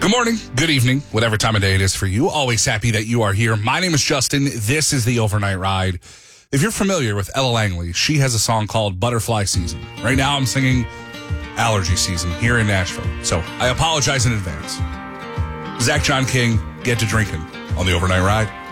Good morning, good evening, whatever time of day it is for you. Always happy that you are here. My name is Justin. This is the Overnight Ride. If you're familiar with Ella Langley, she has a song called Butterfly Season. Right now I'm singing Allergy Season here in Nashville. So I apologize in advance. Zach John King, get to drinking on the Overnight Ride.